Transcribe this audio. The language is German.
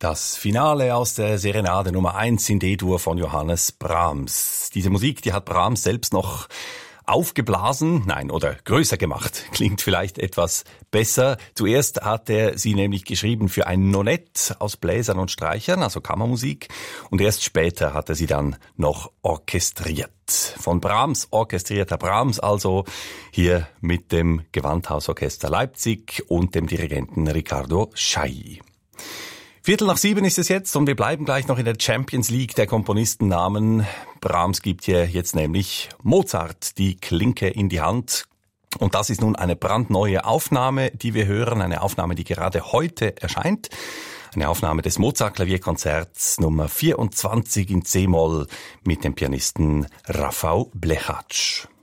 Das Finale aus der Serenade Nummer 1 in D-Dur von Johannes Brahms. Diese Musik, die hat Brahms selbst noch aufgeblasen, oder größer gemacht. Klingt vielleicht etwas besser. Zuerst hat er sie nämlich geschrieben für ein Nonett aus Bläsern und Streichern, also Kammermusik. Und erst später hat er sie dann noch orchestriert. Von Brahms orchestrierter Brahms also, hier mit dem Gewandhausorchester Leipzig und dem Dirigenten Riccardo Chailly. 6:15 ist es jetzt und wir bleiben gleich noch in der Champions League der Komponistennamen. Brahms gibt hier jetzt nämlich Mozart die Klinke in die Hand. Und das ist nun eine brandneue Aufnahme, die wir hören, eine Aufnahme, die gerade heute erscheint. Eine Aufnahme des Mozart-Klavierkonzerts Nummer 24 in C-Moll mit dem Pianisten Rafał Blechacz.